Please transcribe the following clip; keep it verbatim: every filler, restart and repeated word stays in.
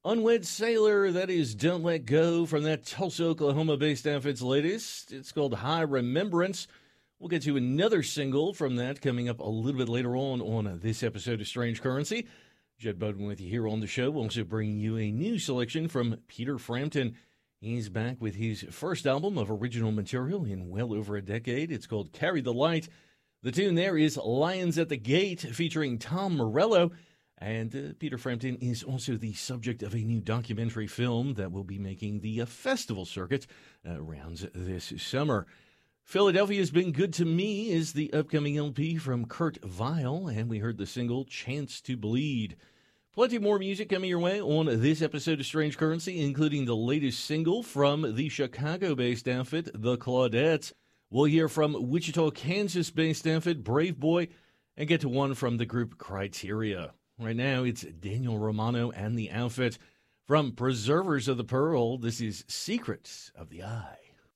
Unwed Sailor, that is Don't Let Go from that Tulsa, Oklahoma-based outfit's latest. It's called High Remembrance. We'll get to another single from that coming up a little bit later on on this episode of Strange Currency. Jed Bowden with you here on the show. We'll also bring you a new selection from Peter Frampton. He's back with his first album of original material in well over a decade. It's called Carry the Light. The tune there is Lions at the Gate, featuring Tom Morello. And uh, Peter Frampton is also the subject of a new documentary film that will be making the uh, festival circuit uh, rounds this summer. Philadelphia's Been Good to Me is the upcoming L P from Kurt Vile, and we heard the single Chance to Bleed. Plenty more music coming your way on this episode of Strange Currency, including the latest single from the Chicago-based outfit, The Claudettes. We'll hear from Wichita, Kansas-based outfit, Brave Boy, and get to one from the group Criteria. Right now, it's Daniel Romano and the outfit. From Preservers of the Pearl, this is Secrets of the Eye.